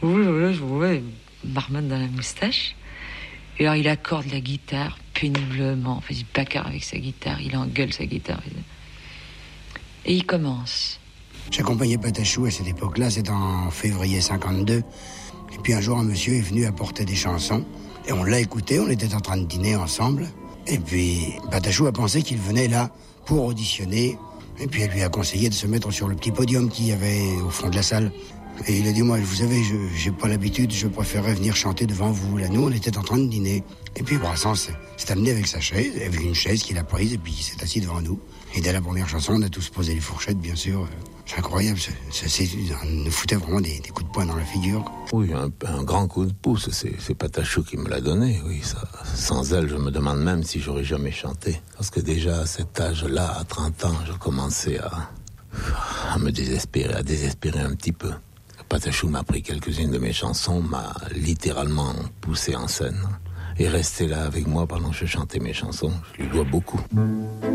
Oui, je vois, marmonne dans la moustache. Et alors il accorde la guitare péniblement, il fait du bacard avec sa guitare, il engueule sa guitare. Et il commence. J'accompagnais Patachou à cette époque-là, c'est en février 52. Et puis un jour, un monsieur est venu apporter des chansons. Et on l'a écouté, on était en train de dîner ensemble. Et puis Patachou a pensé qu'il venait là pour auditionner. Et puis elle lui a conseillé de se mettre sur le petit podium qu'il y avait au fond de la salle. Et il a dit, moi, vous savez, j'ai pas l'habitude, je préférerais venir chanter devant vous. Là, nous, on était en train de dîner. Et puis Brassens s'est amené avec sa chaise, avec une chaise qu'il a prise, et puis il s'est assis devant nous. Et dès la première chanson, on a tous posé les fourchettes, bien sûr. C'est incroyable, on nous foutait vraiment des coups de poing dans la figure, quoi. Oui, un grand coup de pouce, c'est Patachou qui me l'a donné, oui. Ça, sans elle, je me demande même si j'aurais jamais chanté. Parce que déjà, à cet âge-là, à 30 ans, je commençais à me désespérer, à désespérer un petit peu. Patachou m'a pris quelques-unes de mes chansons, m'a littéralement poussé en scène et resté là avec moi pendant que je chantais mes chansons. Je lui dois beaucoup.